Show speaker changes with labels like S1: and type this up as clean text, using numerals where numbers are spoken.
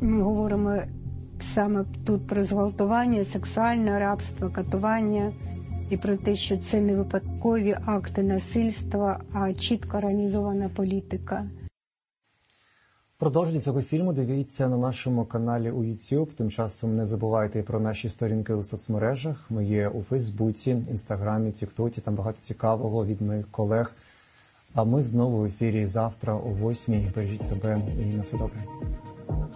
S1: ми говоримо саме тут про зґвалтування, сексуальне рабство, катування і про те, що це не випадкові акти насильства, а чітко організована політика.
S2: Продовження цього фільму дивіться на нашому каналі у YouTube. Тим часом не забувайте про наші сторінки у соцмережах. Ми є у Фейсбуці, Інстаграмі, Тіктоці. Там багато цікавого від моїх колег. А ми знову в ефірі завтра о 8:00. Бережіть себе і на все добре.